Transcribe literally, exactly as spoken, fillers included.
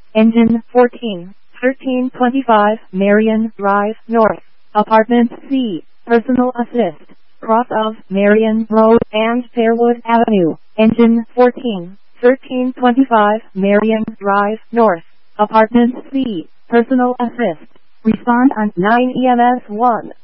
Engine fourteen, thirteen twenty-five, Marion Drive North, Apartment C, Personal Assist, cross of Marion Road and Fairwood Avenue. Engine fourteen, thirteen twenty-five, Marion Drive North, Apartment C, Personal Assist. Respond on nine E M S one.